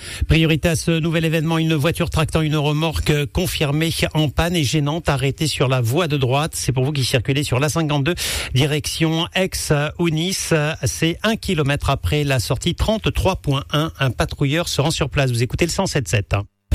Priorité à ce nouvel événement, une voiture tractant une remorque confirmée en panne et gênante arrêtée sur la voie de droite. C'est pour vous qui circulez sur l'A52, direction Aix ou Nice. C'est 1 kilomètre après la sortie 33.1. Un patrouilleur se rend sur place. Vous écoutez le 107.7.